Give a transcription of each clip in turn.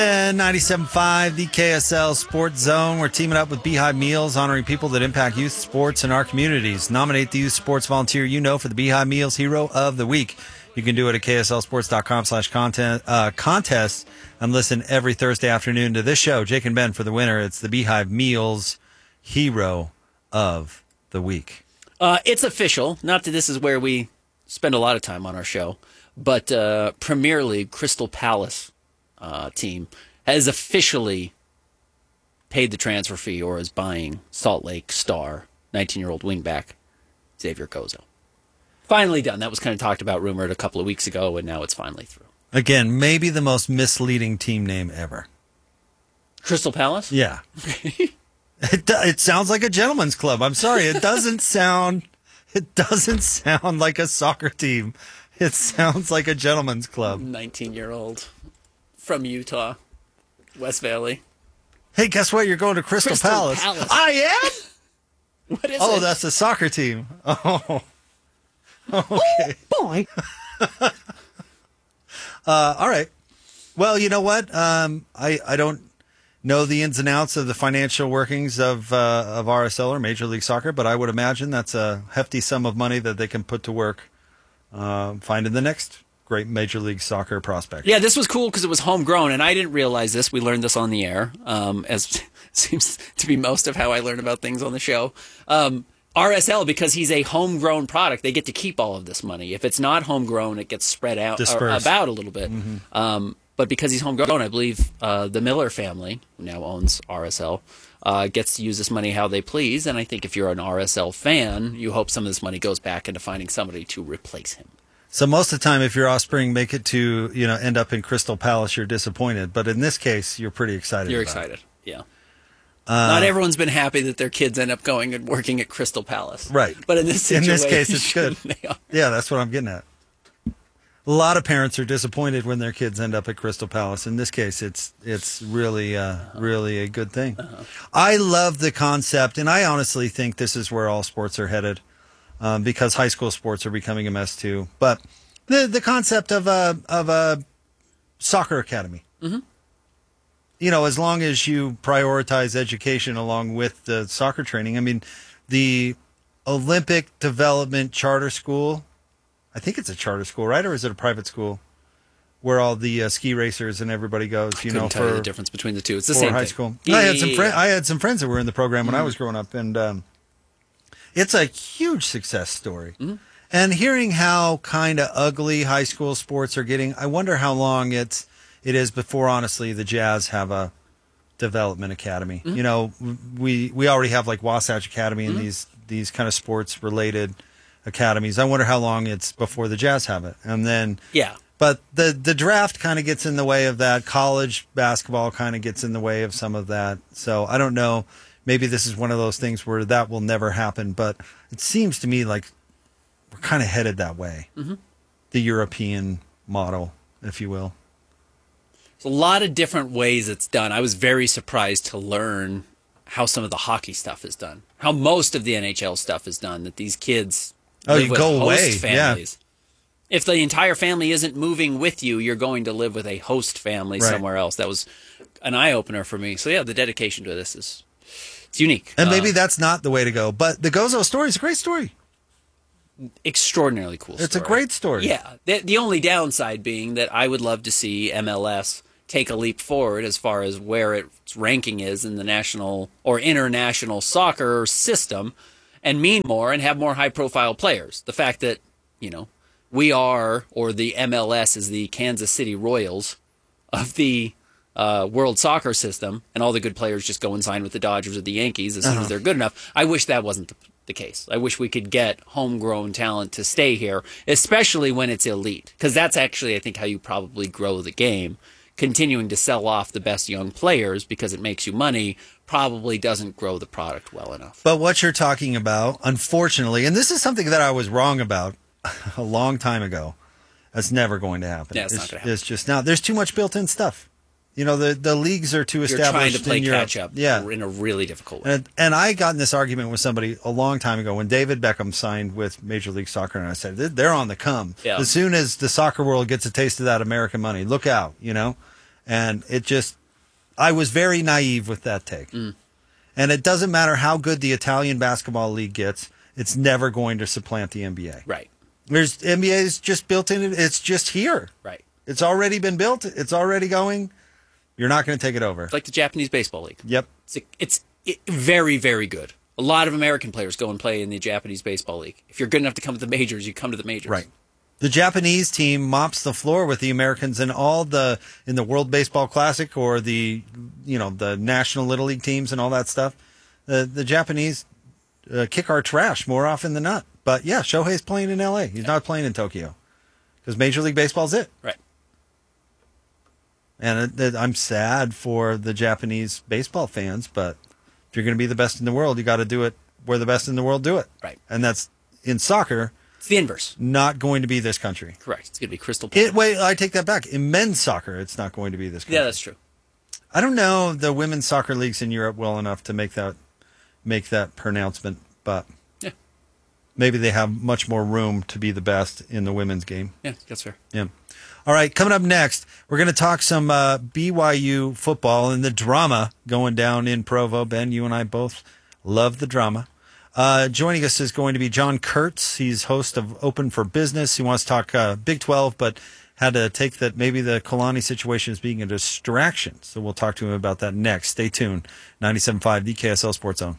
And 97.5, the KSL Sports Zone. We're teaming up with Beehive Meals, honoring people that impact youth sports in our communities. Nominate the youth sports volunteer you know for the Beehive Meals Hero of the Week. You can do it at kslsports.com/contest and listen every Thursday afternoon to this show, Jake and Ben, for the winner. It's the Beehive Meals Hero of the Week. It's official. Not that this is where we spend a lot of time on our show, but Premier League Crystal Palace team has officially paid the transfer fee or is buying Salt Lake Star 19-year-old wingback Xavier Gozo. Finally done. That was kind of talked about, rumored a couple of weeks ago, and now it's finally through. Again, maybe the most misleading team name ever. Crystal Palace? Yeah. It sounds like a gentleman's club. I'm sorry. It doesn't sound like a soccer team. It sounds like a gentleman's club. 19-year-old from Utah, West Valley. Hey, guess what? You're going to Crystal Palace. I am? What is it? Oh, that's a soccer team. Oh. Okay. Oh, boy. All right. Well, you know what? I don't know the ins and outs of the financial workings of RSL or Major League Soccer, but I would imagine that's a hefty sum of money that they can put to work finding the next great Major League Soccer prospect. Yeah, this was cool because it was homegrown, and I didn't realize this. We learned this on the air, as seems to be most of how I learn about things on the show. RSL, because he's a homegrown product, they get to keep all of this money. If it's not homegrown, it gets spread out about a little bit. Mm-hmm. But because he's homegrown, I believe the Miller family, who now owns RSL, gets to use this money how they please. And I think if you're an RSL fan, you hope some of this money goes back into finding somebody to replace him. So most of the time, if your offspring make it to, end up in Crystal Palace, you're disappointed. But in this case, you're pretty excited. You're excited, yeah. Not everyone's been happy that their kids end up going and working at Crystal Palace. Right. But in this case, it's good. Yeah, that's what I'm getting at. A lot of parents are disappointed when their kids end up at Crystal Palace. In this case, it's really a good thing. I love the concept, and I honestly think this is where all sports are headed. Because high school sports are becoming a mess too. But the concept of a soccer academy, mm-hmm. As long as you prioritize education along with the soccer training. I mean, the Olympic Development Charter School, I think it's a charter school, right? Or is it a private school where all the ski racers and everybody goes? I couldn't tell you the difference between the two. It's the same high thing. School. I had some friends that were in the program when I was growing up, and it's a huge success story. Mm-hmm. And hearing how kind of ugly high school sports are getting, I wonder how long it is before, honestly, the Jazz have a development academy. Mm-hmm. We already have like Wasatch Academy and these kind of sports-related academies. I wonder how long it's before the Jazz have it. And then, yeah. But the draft kind of gets in the way of that. College basketball kind of gets in the way of some of that. So I don't know. Maybe this is one of those things where that will never happen, but it seems to me like we're kind of headed that way. Mm-hmm. The European model, if you will. There's a lot of different ways it's done. I was very surprised to learn how some of the hockey stuff is done, how most of the NHL stuff is done, that these kids live with host families. Yeah. If the entire family isn't moving with you, you're going to live with a host family somewhere else. That was an eye-opener for me. So, yeah, the dedication to this is... It's unique. And maybe that's not the way to go. But the Gozo story is a great story. Extraordinarily cool story. It's a great story. Yeah. The only downside being that I would love to see MLS take a leap forward as far as where its ranking is in the national or international soccer system and mean more and have more high-profile players. The fact that, we are, or the MLS is the Kansas City Royals of the world soccer system, and all the good players just go and sign with the Dodgers or the Yankees as soon as they're good enough. I wish that wasn't the case. I wish we could get homegrown talent to stay here, especially when it's elite, because that's actually, I think, how you probably grow the game. Continuing to sell off the best young players because it makes you money probably doesn't grow the product well enough. But what you're talking about, unfortunately, and this is something that I was wrong about a long time ago, that's never going to happen. Yeah, it's not going to happen. It's just now, there's too much built-in stuff. The leagues are too established. You're trying to play in Europe. catch-up in a really difficult way. And I got in this argument with somebody a long time ago when David Beckham signed with Major League Soccer, and I said, they're on the come. Yeah. As soon as the soccer world gets a taste of that American money, look out, And I was very naive with that take. And it doesn't matter how good the Italian basketball league gets, it's never going to supplant the NBA. Right. NBA is just built in. It's just here. Right. It's already been built. It's already going. You're not going to take it over. It's like the Japanese baseball league. Yep. It's very, very good. A lot of American players go and play in the Japanese baseball league. If you're good enough to come to the majors, you come to the majors. Right. The Japanese team mops the floor with the Americans in in the World Baseball Classic or the National Little League teams and all that stuff. The Japanese kick our trash more often than not. But yeah, Shohei's playing in LA. He's not playing in Tokyo because Major League Baseball's it. Right. And I'm sad for the Japanese baseball fans, but if you're going to be the best in the world, you got to do it where the best in the world do it. Right. And that's in soccer. It's the inverse. Not going to be this country. Correct. It's going to be Crystal Palace. Wait, I take that back. In men's soccer, it's not going to be this country. Yeah, that's true. I don't know the women's soccer leagues in Europe well enough to make that pronouncement, but yeah, maybe they have much more room to be the best in the women's game. Yeah, that's fair. Yeah. All right, coming up next, we're going to talk some BYU football and the drama going down in Provo. Ben, you and I both love the drama. Joining us is going to be John Kurtz. He's host of Open for Business. He wants to talk Big 12, but had to take that maybe the Kalani situation as being a distraction. So we'll talk to him about that next. Stay tuned. 97.5, the KSL Sports Zone.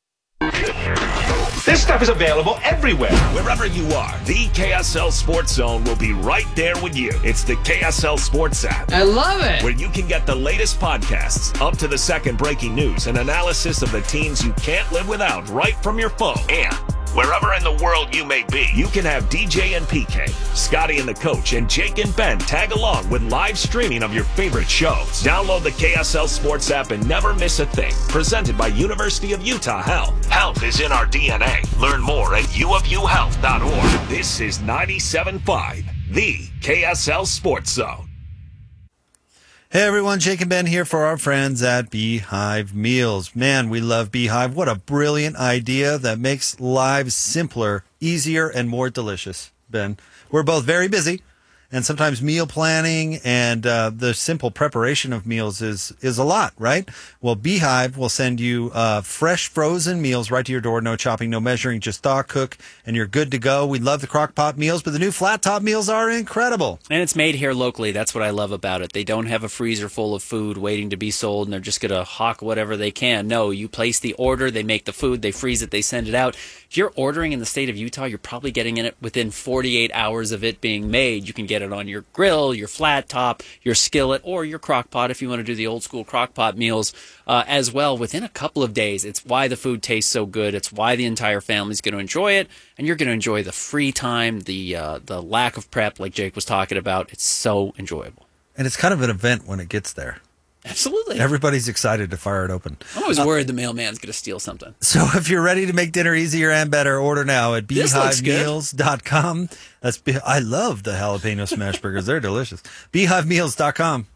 This stuff is available everywhere. Wherever you are, the KSL Sports Zone will be right there with you. It's the KSL Sports app. I love it. Where you can get the latest podcasts, up to the second breaking news, and analysis of the teams you can't live without right from your phone. And wherever in the world you may be, you can have DJ and PK, Scotty and the Coach, and Jake and Ben tag along with live streaming of your favorite shows. Download the KSL Sports app and never miss a thing. Presented by University of Utah Health. Health is in our DNA. Learn more at uofuhealth.org. This is 97.5, the KSL Sports Zone. Hey everyone, Jake and Ben here for our friends at Beehive Meals. Man, we love Beehive. What a brilliant idea that makes lives simpler, easier, and more delicious, Ben. We're both very busy, and sometimes meal planning and the simple preparation of meals is a lot, right? Well, Beehive will send you fresh frozen meals right to your door. No chopping, no measuring, just thaw, cook, and you're good to go. We love the crock pot meals, but the new flat top meals are incredible. And it's made here locally. That's what I love about it. They don't have a freezer full of food waiting to be sold, and they're just going to hawk whatever they can. No, you place the order, they make the food, they freeze it, they send it out. If you're ordering in the state of Utah, you're probably getting it within 48 hours of it being made. You can get it on your grill, your flat top, your skillet, or your crock pot if you want to do the old school crock pot meals as well within a couple of days. It's why the food tastes so good. It's why the entire family's going to enjoy it, and you're going to enjoy the free time, the lack of prep like Jake was talking about. It's so enjoyable. And it's kind of an event when it gets there. Absolutely. Everybody's excited to fire it open. I'm always worried the mailman's going to steal something. So if you're ready to make dinner easier and better, order now at beehivemeals.com. I love the jalapeno smash burgers. They're delicious. beehivemeals.com.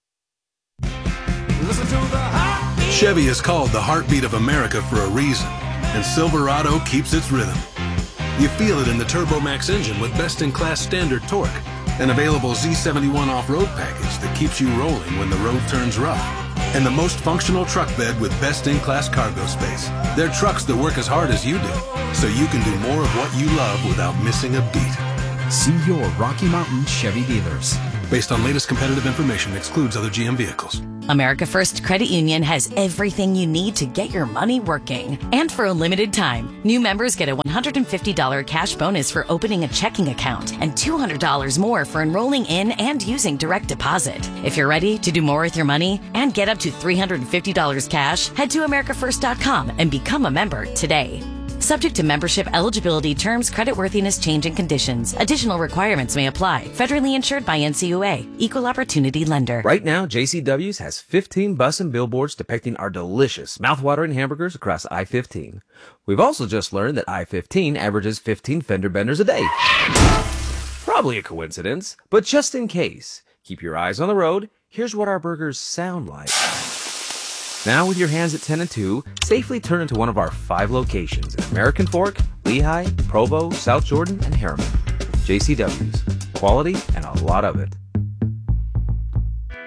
Chevy is called the heartbeat of America for a reason, and Silverado keeps its rhythm. You feel it in the TurboMax engine with best-in-class standard torque, an available Z71 off-road package that keeps you rolling when the road turns rough, and the most functional truck bed with best-in-class cargo space. They're trucks that work as hard as you do, so you can do more of what you love without missing a beat. See your Rocky Mountain Chevy dealers. Based on latest competitive information, excludes other GM vehicles. America First Credit Union has everything you need to get your money working. And for a limited time, new members get a $150 cash bonus for opening a checking account and $200 more for enrolling in and using direct deposit. If you're ready to do more with your money and get up to $350 cash, head to americafirst.com and become a member today. Subject to membership, eligibility, terms, creditworthiness, change, and conditions. Additional requirements may apply. Federally insured by NCUA. Equal Opportunity Lender. Right now, JCW's has 15 bus and billboards depicting our delicious, mouthwatering hamburgers across I-15. We've also just learned that I-15 averages 15 fender benders a day. Probably a coincidence, but just in case, keep your eyes on the road. Here's what our burgers sound like. Now, with your hands at 10 and 2, safely turn into one of our 5 locations in American Fork, Lehigh, Provo, South Jordan, and Harriman. JCW's. Quality and a lot of it.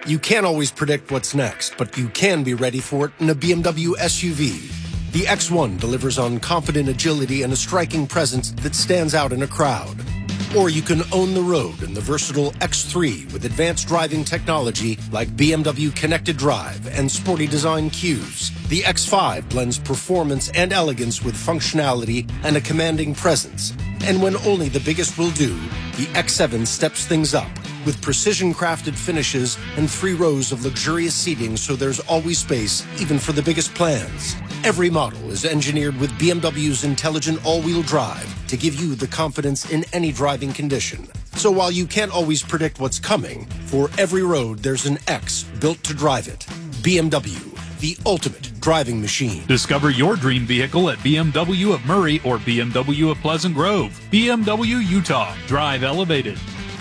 You can't always predict what's next, but you can be ready for it in a BMW SUV. The X1 delivers on confident agility and a striking presence that stands out in a crowd. Or you can own the road in the versatile X3 with advanced driving technology like BMW Connected Drive and sporty design cues. The X5 blends performance and elegance with functionality and a commanding presence. And when only the biggest will do, the X7 steps things up with precision-crafted finishes and 3 rows of luxurious seating so there's always space, even for the biggest plans. Every model is engineered with BMW's intelligent all-wheel drive to give you the confidence in any driving condition. So while you can't always predict what's coming, for every road there's an X built to drive it. BMW, the ultimate driving machine. Discover your dream vehicle at BMW of Murray or BMW of Pleasant Grove. BMW Utah. Drive elevated.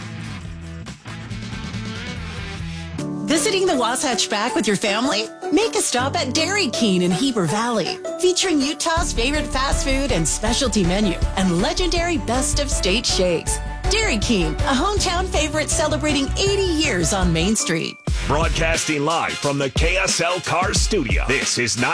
Visiting the Wasatch Back with your family? Make a stop at Dairy King in Heber Valley, featuring Utah's favorite fast food and specialty menu and legendary best of state shakes. Dairy King, a hometown favorite celebrating 80 years on Main Street. Broadcasting live from the KSL Cars studio. This is